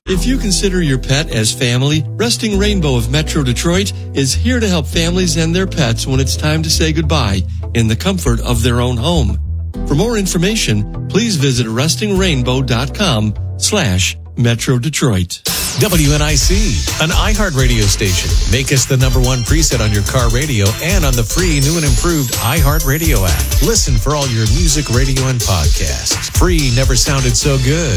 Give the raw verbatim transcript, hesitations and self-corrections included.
If you consider your pet as family, Resting Rainbow of Metro Detroit is here to help families and their pets when it's time to say goodbye in the comfort of their own home. For more information, please visit resting rainbow dot com slash Metro Detroit. W N I C, an iHeart radio station. Make us the number one preset on your car radio and on the free new and improved iHeart Radio app. Listen for all your music, radio, and podcasts. Free never sounded so good.